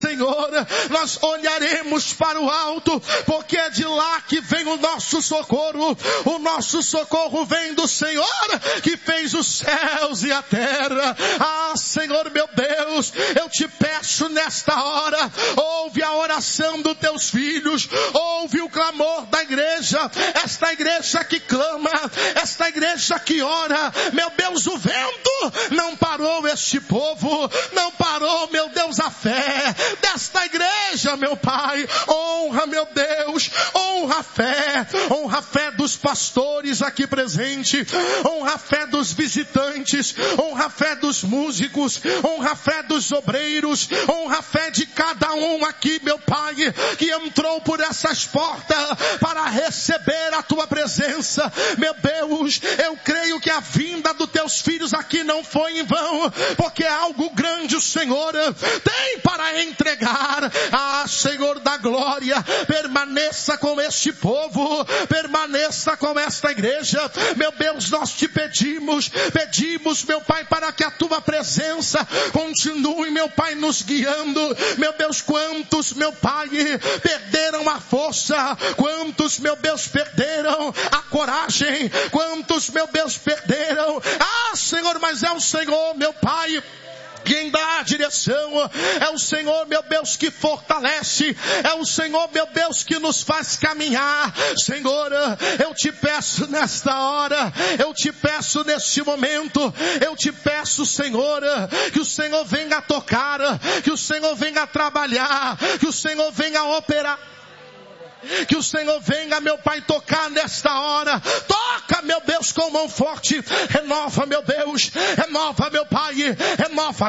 Senhor, nós olharemos para o alto, porque é de lá que vem o nosso socorro. O nosso socorro vem do Senhor, que fez os céus e a terra. Ah, Senhor meu Deus, eu te peço nesta hora, ouve a oração dos teus filhos, ouve o clamor da igreja, esta igreja que clama, esta igreja que ora. Meu Deus, o vento não parou este povo, não parou, meu Deus, a fé desta igreja, meu Pai. Honra, meu Deus, honra a fé dos pastores aqui presentes, honra a fé dos visitantes, honra a fé dos músicos, honra a fé dos obreiros, honra a fé de cada um aqui, meu Pai, que entrou por essas portas para receber a tua presença. Meu Deus, eu creio que a vinda dos teus filhos aqui não foi em vão, porque algo grande o Senhor tem para entregar. Ah, Senhor da glória, permaneça com este povo, permaneça com esta igreja. Meu Deus, nós te pedimos, meu Pai, para que a tua presença continue, meu Pai, nos guiando. Meu Deus, quantos, meu Pai, perderam a força, quantos, meu Deus, perderam a coragem, quantos, meu Deus, perderam. Ah, Senhor, mas é o Senhor, meu Pai, quem dá a direção, é o Senhor, meu Deus, que fortalece, é o Senhor, meu Deus, que nos faz caminhar. Senhor, eu te peço nesta hora, eu te peço neste momento, eu te peço, Senhor, que o Senhor venha tocar, que o Senhor venha trabalhar, que o Senhor venha operar. Que o Senhor venha, meu Pai, tocar nesta hora. Toca, meu Deus, com mão forte. Renova, meu Deus. Renova, meu Pai. Renova.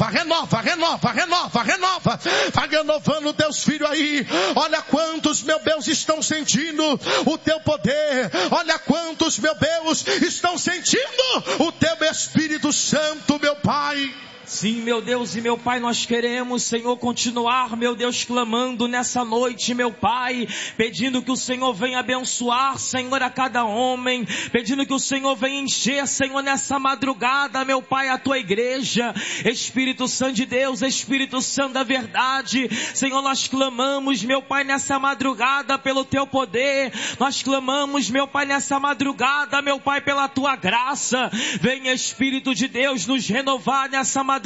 Vai renovando teus filhos aí. Olha quantos, meu Deus, estão sentindo o teu poder. Olha quantos, meu Deus, estão sentindo o teu Espírito Santo, meu Pai. Sim, meu Deus e meu Pai, nós queremos, Senhor, continuar, meu Deus, clamando nessa noite, meu Pai, pedindo que o Senhor venha abençoar, Senhor, a cada homem, pedindo que o Senhor venha encher, Senhor, nessa madrugada, meu Pai, a tua igreja. Espírito Santo de Deus, Espírito Santo da verdade, Senhor, nós clamamos, meu Pai, nessa madrugada pelo teu poder, nós clamamos, meu Pai, nessa madrugada, meu Pai, pela tua graça. Venha, Espírito de Deus, nos renovar nessa madrugada.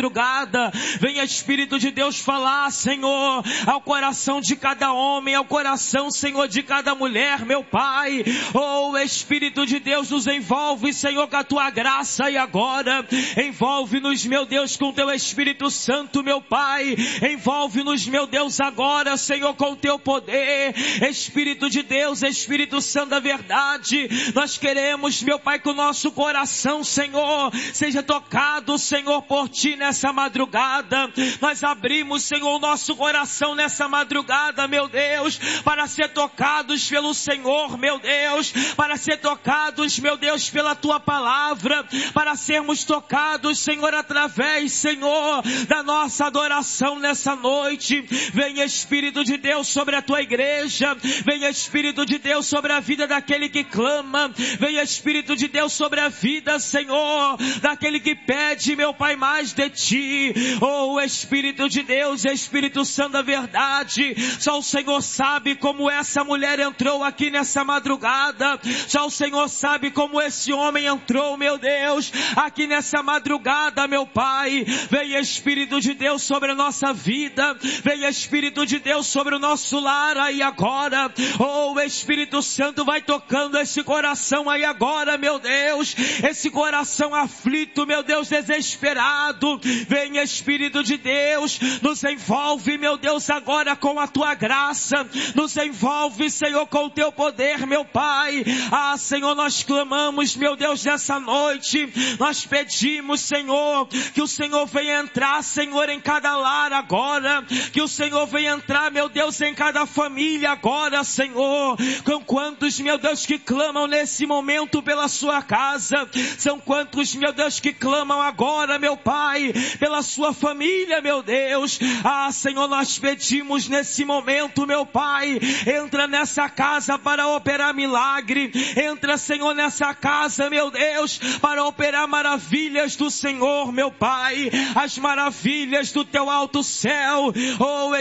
Venha, Espírito de Deus, falar, Senhor, ao coração de cada homem, ao coração, Senhor, de cada mulher, meu Pai. Oh, Espírito de Deus, nos envolve, Senhor, com a tua graça. E agora, envolve-nos, meu Deus, com teu Espírito Santo, meu Pai. Envolve-nos, meu Deus, agora, Senhor, com o teu poder. Espírito de Deus, Espírito Santo da verdade, nós queremos, meu Pai, que o nosso coração, Senhor, seja tocado, Senhor, por ti nessa madrugada. Nós abrimos, Senhor, o nosso coração nessa madrugada, meu Deus, para ser tocados pelo Senhor, meu Deus, para ser tocados, meu Deus, pela tua palavra, para sermos tocados, Senhor, através, Senhor, da nossa adoração nessa noite. Venha, Espírito de Deus, sobre a tua igreja. Venha, Espírito de Deus, sobre a vida daquele que clama. Venha, Espírito de Deus, sobre a vida, Senhor, daquele que pede, meu Pai, mais de ti. Oh, Espírito de Deus, Espírito Santo da verdade, só o Senhor sabe como essa mulher entrou aqui nessa madrugada. Só o Senhor sabe como esse homem entrou, meu Deus, aqui nessa madrugada, meu Pai. Venha, Espírito de Deus, sobre a nossa vida. Venha, Espírito de Deus, sobre o nosso lar aí agora. Oh, Espírito Santo, vai tocando esse coração aí agora, meu Deus, esse coração aflito, meu Deus, desesperado. Venha, Espírito de Deus, nos envolve, meu Deus, agora com a tua graça. Nos envolve, Senhor, com o teu poder, meu Pai. Ah, Senhor, nós clamamos, meu Deus, nessa noite. Nós pedimos, Senhor, que o Senhor venha entrar, Senhor, em cada lar agora. Que o Senhor venha entrar, meu Deus, em cada família agora, Senhor. Com quantos, meu Deus, que clamam nesse momento pela sua casa. São quantos, meu Deus, que clamam agora, meu Pai, Pai, pela sua família, meu Deus. Senhor, nós pedimos nesse momento, meu Pai, entra nessa casa para operar milagre, entra, Senhor, nessa casa, meu Deus, para operar maravilhas do Senhor, meu Pai, as maravilhas do teu alto céu.